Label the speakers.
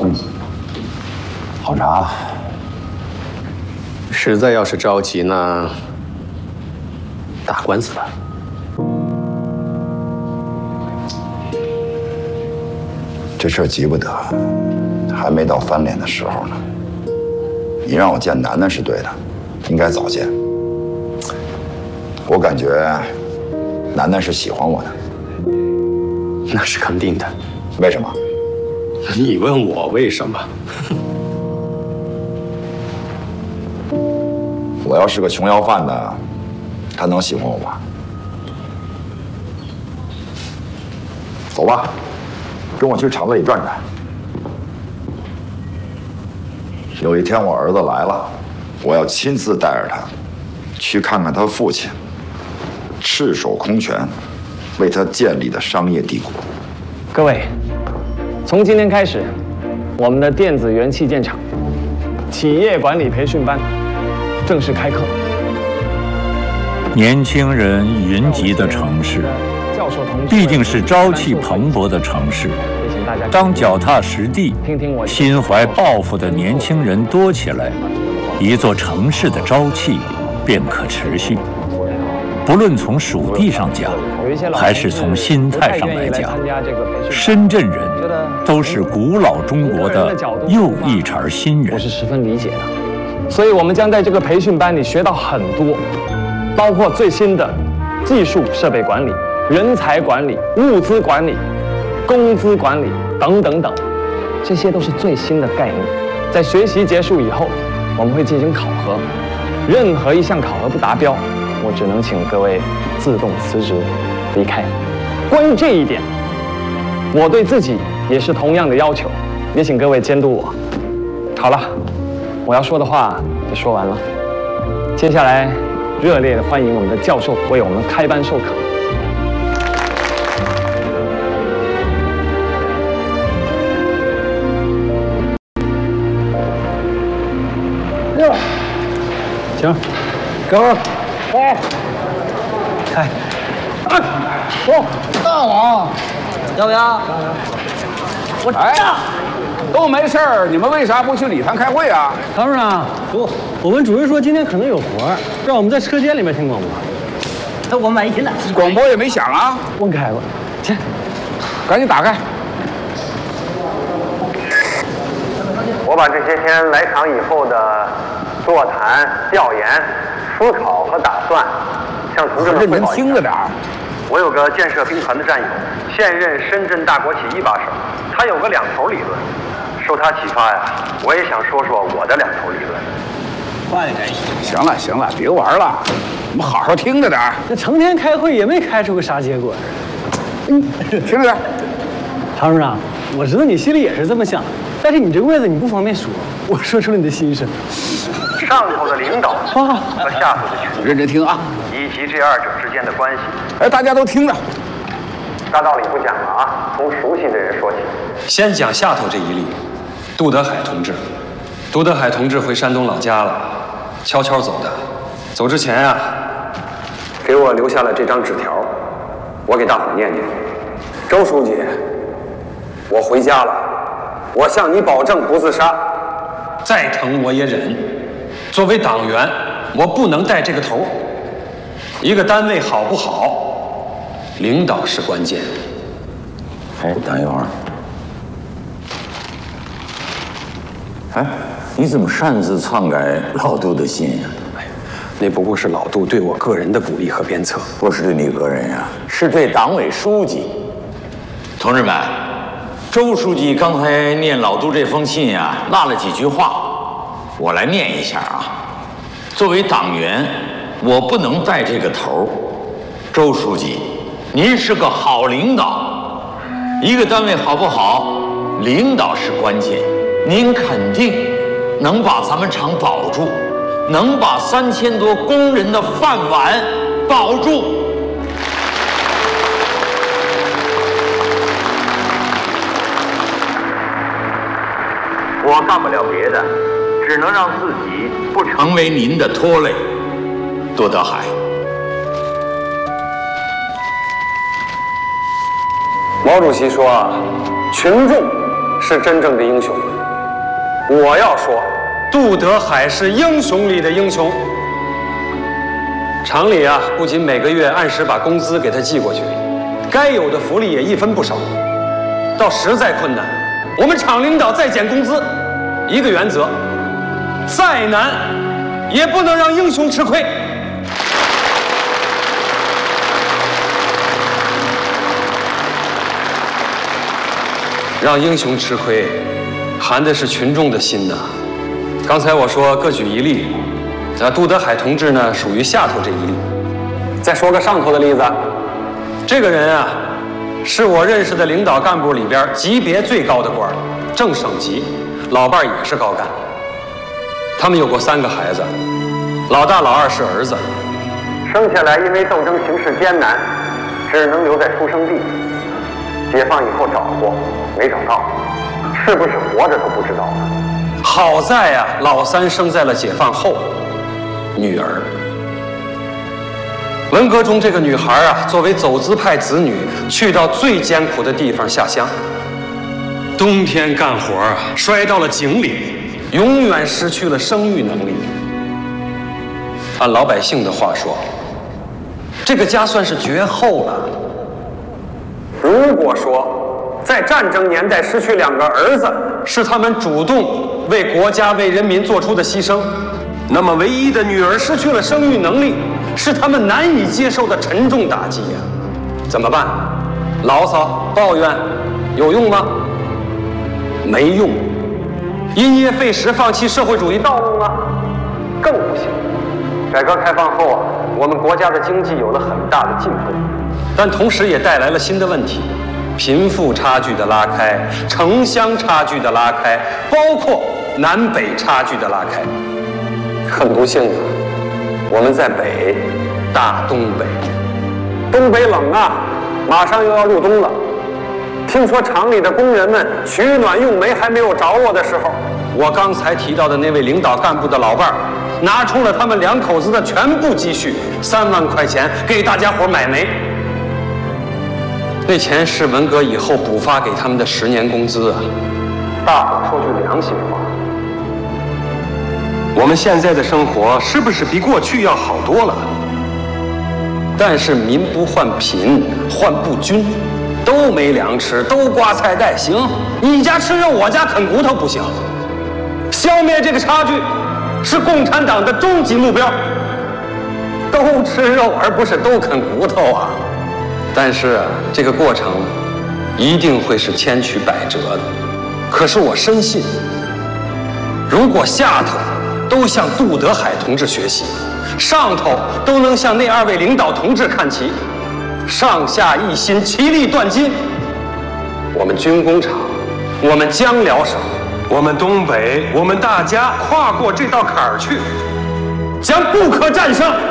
Speaker 1: 好茶。
Speaker 2: 实在要是着急呢，打官司吧。
Speaker 1: 这事儿急不得，还没到翻脸的时候呢。你让我见楠楠是对的，应该早见。我感觉楠楠是喜欢我的。
Speaker 2: 那是肯定的。
Speaker 1: 为什么？
Speaker 2: 你问我为什么？
Speaker 1: 我要是个穷要饭的，他能喜欢我吗？走吧，跟我去厂子里转转。有一天我儿子来了，我要亲自带着他去看看他父亲赤手空拳为他建立的商业帝国。
Speaker 3: 各位，从今天开始，我们的电子元器件厂企业管理培训班正式开课。
Speaker 4: 年轻人云集的城市，必定是朝气蓬勃的城市。当脚踏实地、心怀抱负的年轻人多起来，一座城市的朝气便可持续。不论从属地上讲，还是从心态上来讲，深圳人都是古老中国的又一茬新人。
Speaker 3: 我是十分理解的，所以我们将在这个培训班里学到很多，包括最新的技术设备管理、人才管理、物资管理、工资管理等等等，这些都是最新的概念。在学习结束以后，我们会进行考核，任何一项考核不达标，我只能请各位自动辞职离开。关于这一点，我对自己也是同样的要求，也请各位监督我。好了，我要说的话就说完了，接下来热烈的欢迎我们的教授为我们开班授课。
Speaker 5: 行，哥们儿，开，走，大王，
Speaker 6: 要不要？
Speaker 5: 我炸。
Speaker 7: 都没事儿，你们为啥不去礼堂开会啊？
Speaker 5: 唐处长，我们主任说今天可能有活儿，让我们在车间里面听广播。
Speaker 6: 那我满意了。
Speaker 7: 广播也没响啊？
Speaker 5: 问开了，去，
Speaker 7: 赶紧打开。
Speaker 8: 我把这些天来场以后的座谈、调研、思考和打算，向同志们汇报一下。
Speaker 7: 听着点儿。
Speaker 8: 我有个建设兵团的战友，现任深圳大国企一把手，他有个两头理论。受他启发呀，我也想说说我的两头理论。
Speaker 6: 换一个人。
Speaker 7: 行了行了，别玩了，你们好好听着点儿。
Speaker 5: 这成天开会也没开出个啥结果。
Speaker 7: 听着点儿。
Speaker 5: 唐处长，我知道你心里也是这么想，但是你这个位子你不方便说，我说出了你的心声。
Speaker 8: 上头的领导和下头的群众，
Speaker 7: 认真听啊，
Speaker 8: 以及这二者之间的关系。
Speaker 7: 哎，大家都听着。
Speaker 8: 大道理不讲了啊，从熟悉的人说起。
Speaker 9: 先讲下头这一例，杜德海同志。杜德海同志回山东老家了，悄悄走的。走之前啊，给我留下了这张纸条，我给大伙念念。周书记，我回家了，我向你保证不自杀。再疼我也忍。作为党员，我不能带这个头。一个单位好不好，领导是关键。
Speaker 10: 哎，等一会儿。哎，你怎么擅自篡改老杜的信呀？
Speaker 9: 那不过是老杜对我个人的鼓励和鞭策。
Speaker 10: 不是对你个人呀，是对党委书记。同志们，周书记刚才念老杜这封信呀，落了几句话，我来念一下啊。作为党员，我不能带这个头。周书记，您是个好领导。一个单位好不好，领导是关键。您肯定能把咱们厂保住，能把3000多工人的饭碗保住。
Speaker 8: 我干不了别的，只能让自己不
Speaker 10: 成为您的拖累。杜德海，
Speaker 9: 毛主席说啊，群众是真正的英雄。 我要说，杜德海是英雄里的英雄。厂里啊，不仅每个月按时把工资给他寄过去，该有的福利也一分不少。到实在困难，我们厂领导再减工资。一个原则，再难也不能让英雄吃亏。让英雄吃亏，含的是群众的心呐。刚才我说各举一例，杜德海同志呢属于下头这一例。再说个上头的例子，这个人啊，是我认识的领导干部里边级别最高的官，正省级，老伴也是高干。他们有过3个孩子，老大老二是儿子，
Speaker 8: 生下来因为斗争形势艰难，只能留在出生地。解放以后找过，没找到，是不是活着都不知道了。
Speaker 9: 好在啊，老三生在了解放后，女儿。文革中这个女孩啊，作为走资派子女，去到最艰苦的地方下乡，冬天干活啊，摔到了井里，永远失去了生育能力。按老百姓的话说，这个家算是绝后了。如果说在战争年代失去2个儿子是他们主动为国家为人民做出的牺牲，那么唯一的女儿失去了生育能力是他们难以接受的沉重打击呀。怎么办？牢骚抱怨有用吗？没用。因噎废食放弃社会主义道路吗？更不行。改革开放后啊，我们国家的经济有了很大的进步，但同时也带来了新的问题，贫富差距的拉开，城乡差距的拉开，包括南北差距的拉开。很不幸啊，我们在北，大东北，东北冷啊，马上又要入冬了。听说厂里的工人们取暖用煤还没有着落的时候，我刚才提到的那位领导干部的老伴儿，拿出了他们2口子的全部积蓄，3万块钱给大家伙买煤。那钱是文革以后补发给他们的10年工资啊！大伙说句良心话，我们现在的生活是不是比过去要好多了？但是民不患贫，患不均，都没粮吃，都刮菜袋，行？你家吃肉，我家啃骨头不行。消灭这个差距是共产党的终极目标。都吃肉，而不是都啃骨头啊！但是这个过程一定会是千曲百折的。可是我深信，如果下头都向杜德海同志学习，上头都能向那2位领导同志看齐，上下一心，其利断金，我们军工厂，我们江辽省，我们东北，我们大家跨过这道坎儿去，将不可战胜。